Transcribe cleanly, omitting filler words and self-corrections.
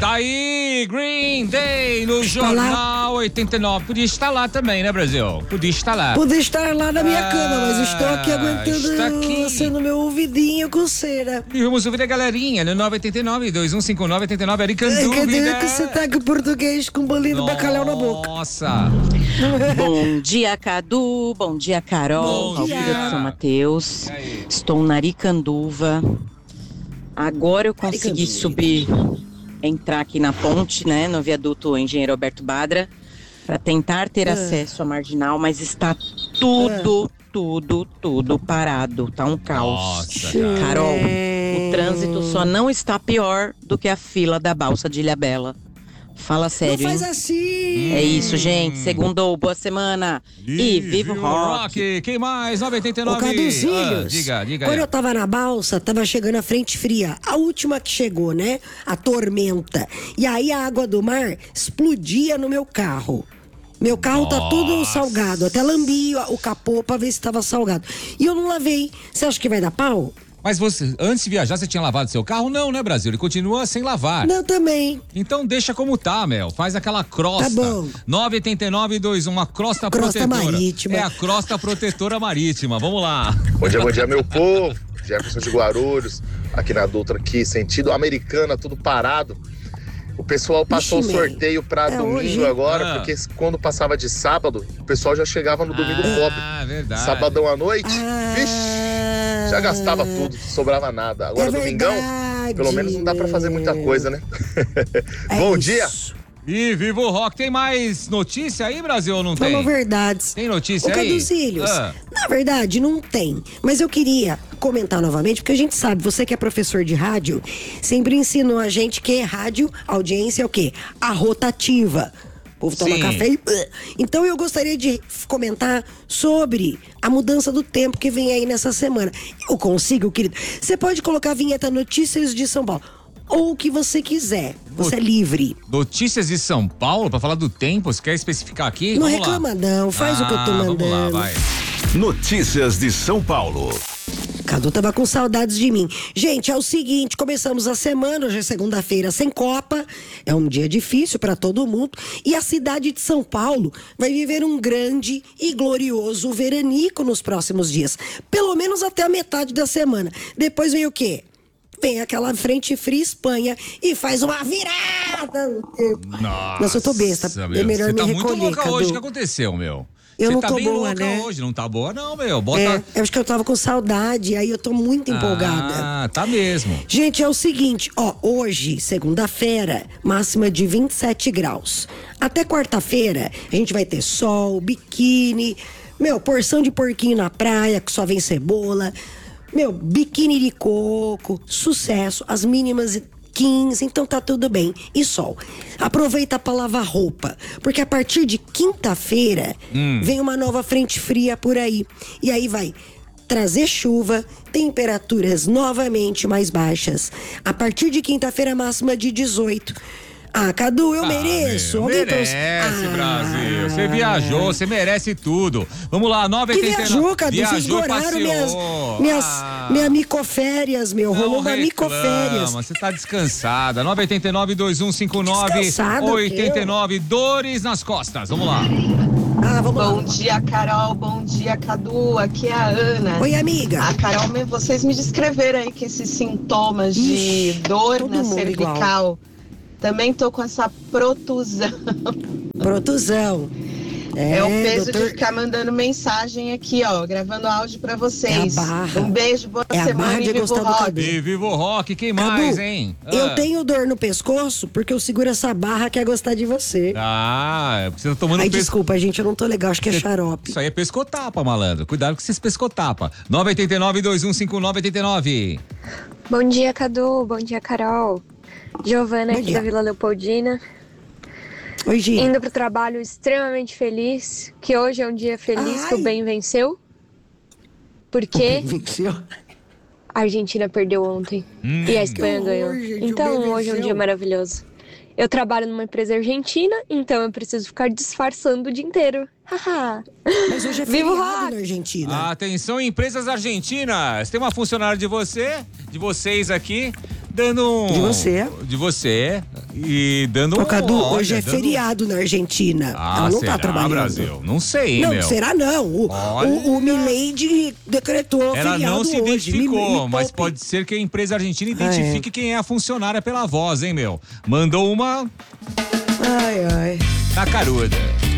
Tá aí, Green Day no Jornal 89. Podia estar lá também, né, Brasil? Podia estar lá. Podia estar lá na minha cama, mas estou aqui aguentando você no meu ouvidinho com cera. E vamos ouvir a galerinha no 989-2159-89. Aricanduva. Cadê que você tá com português com bolinho de bacalhau na boca? Nossa. Bom dia, Cadu. Bom dia, Carol. Bom dia. Palmira de São Mateus. Estou na Aricanduva. Agora eu consegui subir, entrar aqui na ponte, né, no viaduto Engenheiro Alberto Badra, para tentar ter acesso à Marginal, mas está tudo parado. Tá um caos. Nossa, cara. Carol, o trânsito só não está pior do que a fila da balsa de Ilhabela. Fala sério, Não faz hein? assim. É isso, gente. Segundou, boa semana. E viva o rock. Quem mais? 989. Ô, Caduzinhos, Diga quando aí. eu tava na balsa, tava chegando a frente fria. A última que chegou, né? A tormenta. E aí a água do mar explodia no meu carro. Meu carro tá todo salgado. Até lambi o capô pra ver se tava salgado. E eu não lavei. Você acha que vai dar pau? Mas você, antes de viajar, você tinha lavado seu carro? Não, né, Brasil? Ele continua sem lavar. Não, também. Então deixa como tá, Mel. Faz aquela crosta. Tá bom. 98921, uma crosta Crosta protetora. marítima. É a crosta protetora marítima. Vamos lá. Bom dia, meu povo. Jefferson de Guarulhos, aqui na Dutra, aqui, sentido Americana, tudo parado. O pessoal passou o sorteio para domingo hoje. agora, porque quando passava de sábado, o pessoal já chegava no domingo pobre. Verdade. Sabadão à noite, vixe, já gastava tudo, sobrava nada. Agora domingão, pelo menos não dá para fazer muita coisa, né? Bom dia! E viva o rock. Tem mais notícia aí, Brasil, ou não tem? Falou verdades. Tem notícia Ô, aí? Caduzilhos, na verdade não tem, mas eu queria comentar novamente, porque a gente sabe, você que é professor de rádio, sempre ensinou a gente que rádio, audiência é o quê? A rotativa. O povo toma café e... Então eu gostaria de comentar sobre a mudança do tempo que vem aí nessa semana. Eu consigo, querido? Você pode colocar a vinheta Notícias de São Paulo. Ou o que você quiser. Você é livre. Notícias de São Paulo, pra falar do tempo, você quer especificar aqui? Não Vamos reclama lá. não, faz o que eu tô mandando. Vamos lá, vai. Notícias de São Paulo. Cadu tava com saudades de mim. Gente, é o seguinte, começamos a semana, hoje é segunda-feira sem Copa, é um dia difícil para todo mundo, e a cidade de São Paulo vai viver um grande e glorioso veranico nos próximos dias, pelo menos até a metade da semana. Depois vem o quê? Vem aquela frente fria Espanha e faz uma virada no tempo. Nossa, eu tô besta, é melhor você me tá recolher, muito louca Cadu. hoje, o que aconteceu, meu? Eu você não tá tô bem boa, louca né? hoje, não tá boa não, meu. Bota... Eu acho que eu tava com saudade, aí eu tô muito empolgada. Ah, tá mesmo. Gente, é o seguinte, hoje, segunda-feira, máxima de 27 graus. Até quarta-feira, a gente vai ter sol, biquíni, porção de porquinho na praia, que só vem cebola, biquíni de coco, sucesso, as mínimas 15, então tá tudo bem. E sol. Aproveita pra lavar roupa, porque a partir de quinta-feira vem uma nova frente fria por aí. E aí vai trazer chuva, temperaturas novamente mais baixas. A partir de quinta-feira, máxima de 18. Ah, Cadu, eu mereço. Merece, Brasil. Você viajou, você merece tudo. Vamos lá, 989. Que viajou, Cadu? Vocês Viajou, douraram minhas micoférias, rolou uma micoférias. Você tá descansada. 989-2159-89. Dores nas costas. Vamos lá. Vamos lá. Bom dia, Carol. Bom dia, Cadu. Aqui é a Ana. Oi, amiga. Carol, vocês me descreveram aí que esses sintomas de dor na cervical. Igual. Também tô com essa protusão. Protusão. É o peso de ficar mandando mensagem aqui, gravando áudio pra vocês. É a barra. Um beijo, boa semana e viva o rock. E viva o rock, quem Cadu, mais, hein? Eu tenho dor no pescoço porque eu seguro essa barra que é gostar de você. Você tá tomando desculpa, gente, eu não tô legal, acho que é xarope. Isso aí é pescotapa, malandro. Cuidado com esses pescotapa. 989-2159-89. Bom dia, Cadu. Bom dia, Carol. Giovana aqui da Vila Leopoldina. Oi, Gi. Indo pro trabalho extremamente feliz, que hoje é um dia feliz que o bem venceu. Porque a Argentina perdeu ontem e a Espanha ganhou. Então hoje é um dia maravilhoso. Eu trabalho numa empresa argentina, então eu preciso ficar disfarçando o dia inteiro. Mas hoje é feriado na Argentina. Atenção, empresas argentinas. Tem uma funcionária de vocês aqui, dando um... De você. De você. E dando Ô, Cadu, olha, hoje é feriado na Argentina. Ela não será, tá trabalhando. Brasil? Não sei, hein, não, meu? será não. O Milei decretou Ela feriado não se identificou, hoje. mas pode ser que a empresa argentina identifique quem é a funcionária pela voz, hein, meu? Mandou uma... Ai, ai. Na caruda.